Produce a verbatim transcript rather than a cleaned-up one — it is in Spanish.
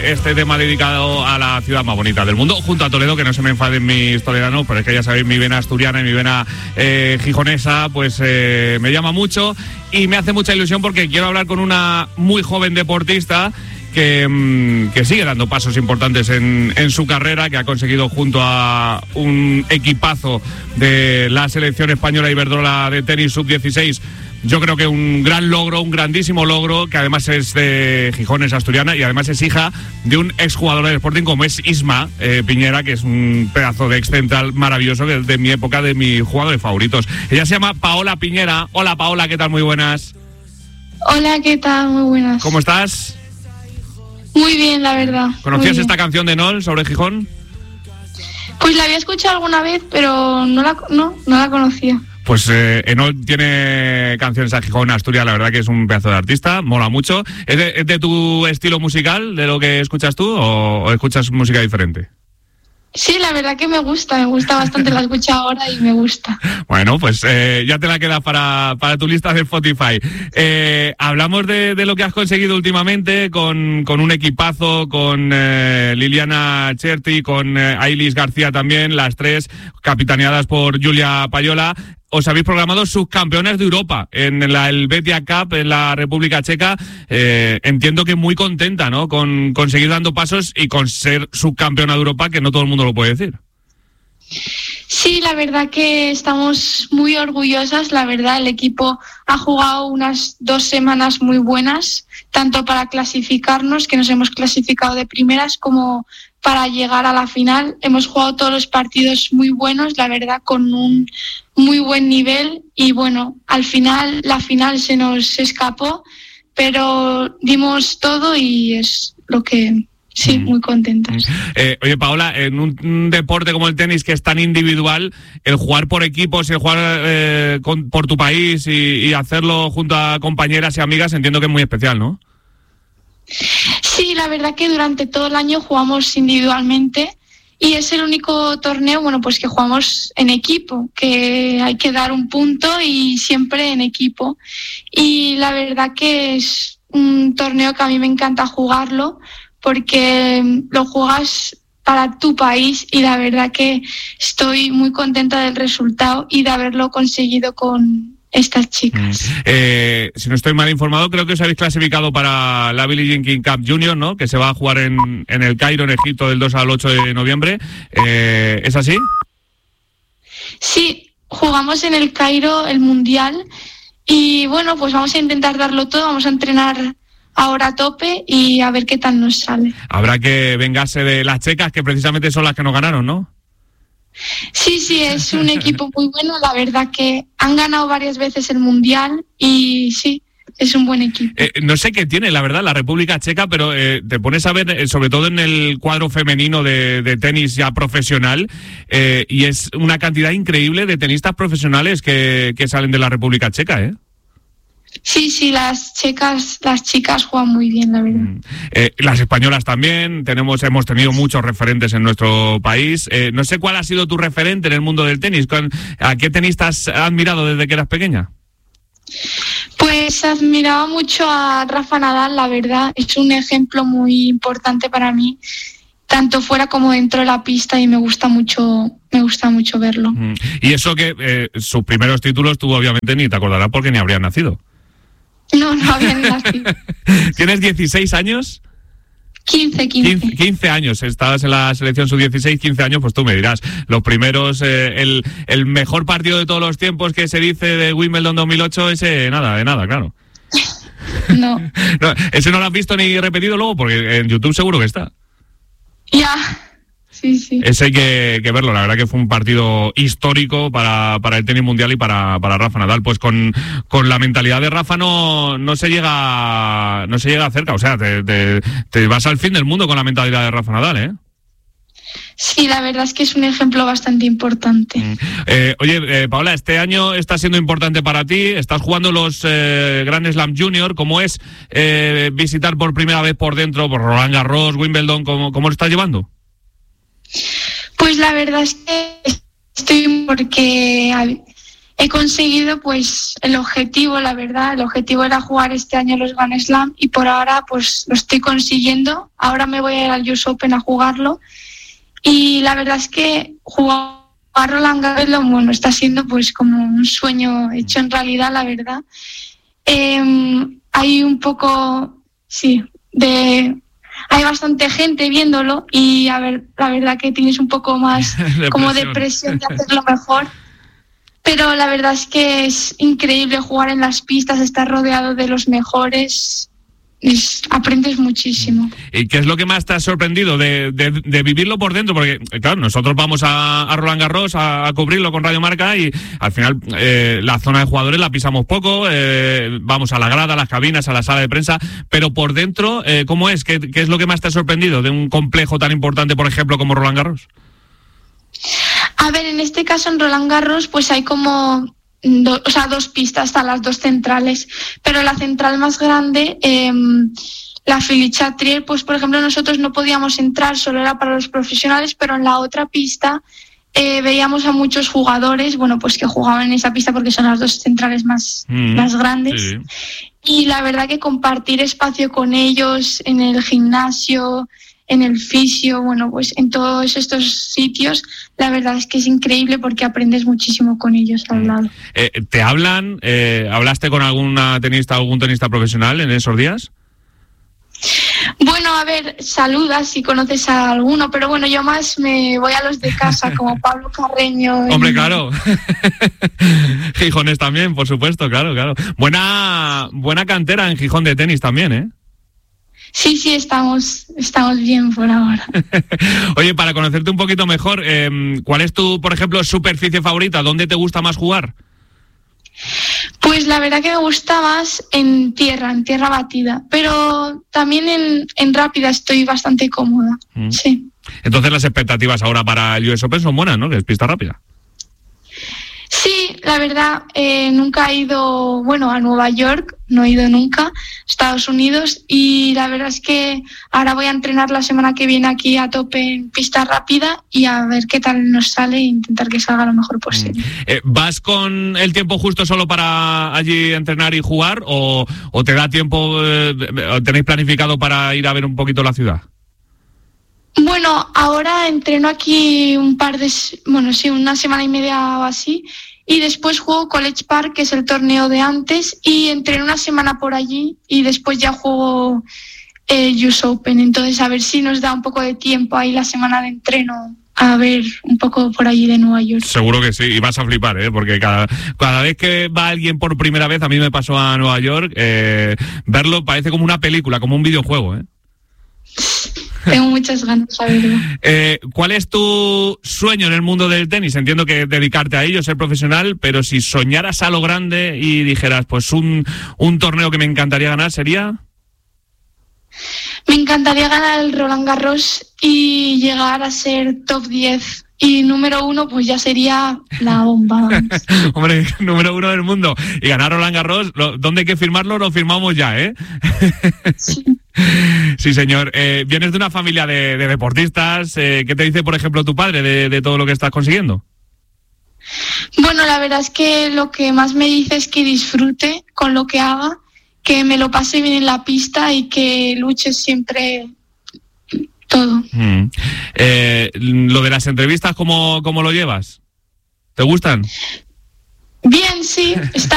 Este tema dedicado a la ciudad más bonita del mundo, junto a Toledo, que no se me enfaden mis toledanos, pero es que ya sabéis, mi vena asturiana y mi vena eh, gijonesa, pues eh, me llama mucho y me hace mucha ilusión porque quiero hablar con una muy joven deportista que, que sigue dando pasos importantes en, en su carrera, que ha conseguido junto a un equipazo de la selección española Iberdrola de tenis sub dieciséis, yo creo que un gran logro, un grandísimo logro, que además es de Gijón, es asturiana y además es hija de un exjugador del Sporting como es Isma eh, Piñera, que es un pedazo de ex central maravilloso, que es de mi época, de mis jugadores favoritos. Ella se llama Paola Piñera. Hola Paola, ¿qué tal? Muy buenas. Hola, ¿qué tal? Muy buenas. ¿Cómo estás? Muy bien, la verdad. ¿Conocías esta canción de Nol sobre Gijón? Pues la había escuchado alguna vez, pero no la, no, no la conocía. Pues eh, Enol tiene canciones a Gijón, Asturias, la verdad que es un pedazo de artista, mola mucho. ¿Es de, es de tu estilo musical, de lo que escuchas tú, o, o escuchas música diferente? Sí, la verdad que me gusta, me gusta bastante, la escucho ahora y me gusta. Bueno, pues eh, ya te la queda para, para tu lista de Spotify. Eh, hablamos de, de lo que has conseguido últimamente con, con un equipazo, con eh, Liliana Cherti, con eh, Ailis García también, las tres capitaneadas por Julia Payola. Os habéis programado subcampeones de Europa en la Helvetia Cup en la República Checa. Eh, entiendo que muy contenta, ¿no? Con, con seguir dando pasos y con ser subcampeona de Europa, que no todo el mundo lo puede decir. Sí, la verdad que estamos muy orgullosas. La verdad, el equipo ha jugado unas dos semanas muy buenas, tanto para clasificarnos, que nos hemos clasificado de primeras, como para llegar a la final. Hemos jugado todos los partidos muy buenos, la verdad, con un muy buen nivel y bueno, al final, la final se nos escapó, pero dimos todo y es lo que... Sí, muy contentas. Eh, oye, Paola, en un, un deporte como el tenis, que es tan individual, el jugar por equipos y el jugar eh, con, por tu país y, y hacerlo junto a compañeras y amigas, entiendo que es muy especial, ¿no? Sí, la verdad que durante todo el año jugamos individualmente y es el único torneo, bueno, pues que jugamos en equipo, que hay que dar un punto y siempre en equipo. Y la verdad que es un torneo que a mí me encanta jugarlo, porque lo juegas para tu país y la verdad que estoy muy contenta del resultado y de haberlo conseguido con estas chicas. Eh, si no estoy mal informado, creo que os habéis clasificado para la Billie Jean King Cup Junior, ¿no? Que se va a jugar en, en el Cairo, en Egipto, del dos al ocho de noviembre. Eh, ¿Es así? Sí, jugamos en el Cairo el Mundial y bueno, pues vamos a intentar darlo todo, vamos a entrenar ahora a tope y a ver qué tal nos sale. Habrá que vengarse de las checas, que precisamente son las que nos ganaron, ¿no? Sí, sí, es un equipo muy bueno, la verdad que han ganado varias veces el Mundial y sí, es un buen equipo. Eh, no sé qué tiene, la verdad, la República Checa, pero eh, te pones a ver, eh, sobre todo en el cuadro femenino de, de tenis ya profesional, eh, y es una cantidad increíble de tenistas profesionales que, que salen de la República Checa, ¿eh? Sí, sí, las chicas, las chicas juegan muy bien, la verdad. Eh, las españolas también, tenemos, hemos tenido muchos referentes en nuestro país. Eh, no sé cuál ha sido tu referente en el mundo del tenis. ¿A qué tenistas has admirado desde que eras pequeña? Pues admiraba mucho a Rafa Nadal, la verdad. Es un ejemplo muy importante para mí, tanto fuera como dentro de la pista, y me gusta mucho, me gusta mucho verlo. Y eso que eh, sus primeros títulos tú obviamente ni te acordarás porque ni habrías nacido. No, no había nacido. ¿Tienes dieciséis años? quince, quince. quince años, estabas en la selección sub dieciséis, quince años, pues tú me dirás. Los primeros, eh, el, el mejor partido de todos los tiempos que se dice de Wimbledon dos mil ocho, ese nada, de nada, claro. No. No, ese no lo has visto ni repetido luego, porque en YouTube seguro que está. Ya. Sí, sí. Ese hay que, que verlo, la verdad que fue un partido histórico para, para el tenis mundial y para, para Rafa Nadal. Pues con, con la mentalidad de Rafa no, no se llega no se llega cerca, o sea, te, te, te vas al fin del mundo con la mentalidad de Rafa Nadal, ¿eh? Sí, la verdad es que es un ejemplo bastante importante. Mm. Eh, oye, eh, Paola, este año está siendo importante para ti, estás jugando los eh, Grand Slam Junior. ¿Cómo es eh, visitar por primera vez por dentro, por Roland Garros, Wimbledon? ¿Cómo, cómo lo estás llevando? Pues la verdad es que estoy porque he conseguido pues el objetivo, la verdad. El objetivo era jugar este año los Grand Slam y por ahora pues lo estoy consiguiendo. Ahora me voy a ir al U S Open a jugarlo y la verdad es que jugar Roland Garros, bueno, está siendo pues como un sueño hecho en realidad, la verdad. Eh, hay un poco, sí, de... Hay bastante gente viéndolo y a ver, la verdad que tienes un poco más como de presión de hacerlo mejor. Pero la verdad es que es increíble jugar en las pistas, estar rodeado de los mejores, es, aprendes muchísimo. ¿Y qué es lo que más te ha sorprendido de, de, de vivirlo por dentro? Porque, claro, nosotros vamos a, a Roland Garros a, a cubrirlo con Radio Marca y al final eh, la zona de jugadores la pisamos poco, eh, vamos a la grada, a las cabinas, a la sala de prensa, pero por dentro, eh, ¿cómo es? ¿Qué, ¿Qué es lo que más te ha sorprendido de un complejo tan importante, por ejemplo, como Roland Garros? A ver, en este caso en Roland Garros pues hay como do, o sea, dos pistas, hasta las dos centrales, pero la central más grande, eh, la Philippe Chatrier, pues por ejemplo nosotros no podíamos entrar, solo era para los profesionales, pero en la otra pista eh, veíamos a muchos jugadores, bueno, pues que jugaban en esa pista porque son las dos centrales más, mm, más grandes. Sí. Y la verdad que compartir espacio con ellos en el gimnasio, en el fisio, bueno, pues en todos estos sitios, la verdad es que es increíble porque aprendes muchísimo con ellos al lado. Eh, ¿Te hablan? Eh, ¿Hablaste con alguna tenista, algún tenista profesional en esos días? Bueno, a ver, saludas si conoces a alguno, pero bueno, yo más me voy a los de casa, como Pablo Carreño. Hombre, claro. Gijones también, por supuesto, claro, claro. Buena, buena cantera en Gijón de tenis también, ¿eh? Sí, sí, estamos, estamos bien por ahora. Oye, para conocerte un poquito mejor, eh, ¿cuál es tu, por ejemplo, superficie favorita? ¿Dónde te gusta más jugar? Pues la verdad que me gusta más en tierra, en tierra batida, pero también en, en rápida estoy bastante cómoda, mm. sí. Entonces las expectativas ahora para el U S Open son buenas, ¿no? Que es pista rápida. Sí, la verdad, eh, nunca he ido, bueno, a Nueva York, no he ido nunca, a Estados Unidos, y la verdad es que ahora voy a entrenar la semana que viene aquí a tope en pista rápida y a ver qué tal nos sale e intentar que salga lo mejor posible. Eh, ¿Vas con el tiempo justo solo para allí entrenar y jugar o, o te da tiempo, eh, tenéis planificado para ir a ver un poquito la ciudad? Bueno, ahora entreno aquí un par de, bueno, sí, una semana y media o así, y después juego College Park, que es el torneo de antes, y entreno una semana por allí y después ya juego el U S Open. Entonces, a ver si nos da un poco de tiempo ahí la semana de entreno a ver un poco por allí de Nueva York. Seguro que sí, y vas a flipar, ¿eh? Porque cada, cada vez que va alguien por primera vez, a mí me pasó a Nueva York, eh, verlo parece como una película, como un videojuego, ¿eh? Tengo muchas ganas, la verdad. Eh, ¿Cuál es tu sueño en el mundo del tenis? Entiendo que dedicarte a ello, ser profesional, pero si soñaras a lo grande y dijeras, pues un, un torneo que me encantaría ganar, ¿sería? Me encantaría ganar el Roland Garros y llegar a ser top diez. Y número uno, pues ya sería la bomba. Hombre, número uno del mundo. Y ganar Roland Garros, lo, ¿dónde hay que firmarlo? Lo firmamos ya, ¿eh? Sí. Sí, señor. Eh, vienes de una familia de, de deportistas. Eh, ¿Qué te dice, por ejemplo, tu padre de, de todo lo que estás consiguiendo? Bueno, la verdad es que lo que más me dice es que disfrute con lo que haga, que me lo pase bien en la pista y que luche siempre todo. Mm. Eh, lo de las entrevistas, ¿cómo, cómo lo llevas? ¿Te gustan? Bien, sí. Está